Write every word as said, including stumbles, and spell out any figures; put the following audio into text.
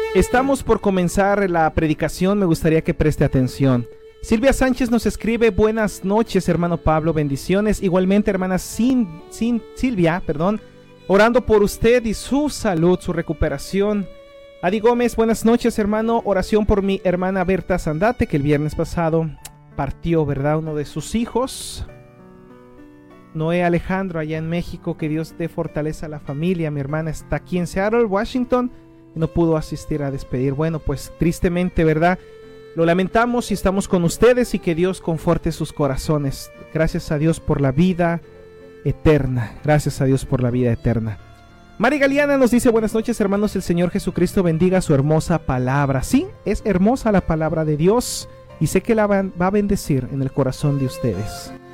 Estamos por comenzar la predicación, me gustaría que preste atención. Silvia Sánchez nos escribe: buenas noches, hermano Pablo, bendiciones. Igualmente, hermana Sin, Sin, Silvia, perdón, orando por usted y su salud, su recuperación. Adi Gómez: buenas noches, hermano, oración por mi hermana Berta Zandate, que el viernes pasado partió, ¿verdad?, uno de sus hijos. Noé Alejandro, allá en México, que Dios dé fortaleza a la familia. Mi hermana está aquí en Seattle, Washington, y no pudo asistir a despedir. Bueno, pues tristemente, ¿verdad?, lo lamentamos y estamos con ustedes, y que Dios conforte sus corazones. Gracias a Dios por la vida eterna. Gracias a Dios por la vida eterna. Mari Galeana nos dice: buenas noches, hermanos, el Señor Jesucristo bendiga su hermosa palabra. Sí, es hermosa la palabra de Dios, y sé que la va a bendecir en el corazón de ustedes.